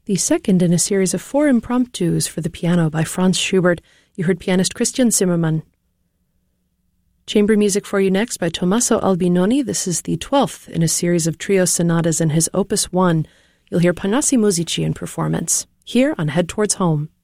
the second in a series of 4 impromptus for the piano by Franz Schubert. You heard pianist Christian Zimmermann. Chamber music for you next by Tommaso Albinoni. This is the 12th in a series of trio sonatas in his Opus 1. You'll hear Panassi Musici in performance, here on Head Towards Home.